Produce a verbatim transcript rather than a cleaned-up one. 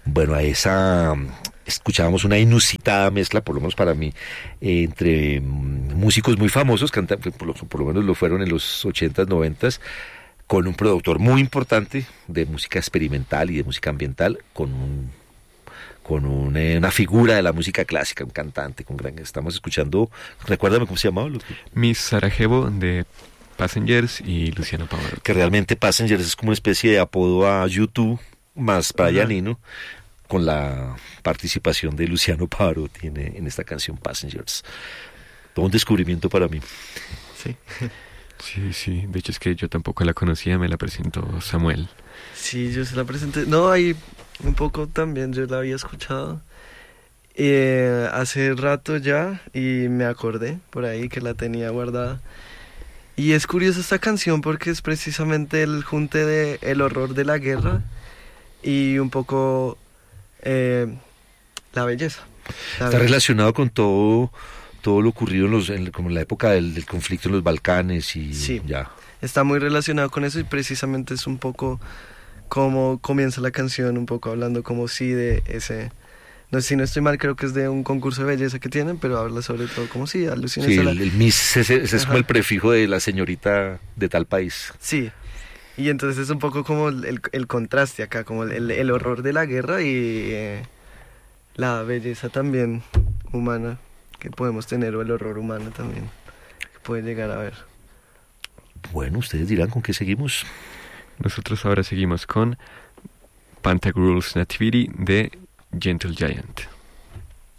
Bueno, a esa escuchábamos una inusitada mezcla, por lo menos para mí, eh, entre mm, músicos muy famosos, canta, por, lo, por lo menos lo fueron en los ochentas, noventas, con un productor muy importante de música experimental y de música ambiental, con un, con un, eh, una figura de la música clásica, un cantante con gran... Estamos escuchando, recuérdame cómo se llamaba. Lo que... Miss Sarajevo de Passengers y Luciano Pavarotti. Que realmente Passengers es como una especie de apodo a YouTube más Brianino, uh-huh, con la participación de Luciano Pavarotti en, en esta canción Passengers. Todo un descubrimiento para mí. Sí. Sí, sí. De hecho es que yo tampoco la conocía, me la presentó Samuel. Sí, yo se la presenté. No, ahí un poco también yo la había escuchado eh, hace rato ya y me acordé por ahí que la tenía guardada. Y es curiosa esta canción porque es precisamente el junte de el horror de la guerra y un poco eh, la belleza. La Está belleza. relacionado con todo todo lo ocurrido en los en, como en la época del, del conflicto en los Balcanes y sí, ya. Está muy relacionado con eso y precisamente es un poco como comienza la canción, un poco hablando como si de ese... No sé si no estoy mal, creo que es de un concurso de belleza que tienen, pero habla sobre todo como si alusiones sí, a la... el, el Miss, ese, ese es como el prefijo de la señorita de tal país. Sí, y entonces es un poco como el, el contraste acá, como el, el horror de la guerra y eh, la belleza también humana que podemos tener, o el horror humano también que puede llegar a ver. Bueno, ustedes dirán con qué seguimos. Nosotros ahora seguimos con Pantagruel's Nativity de Gentle Giant.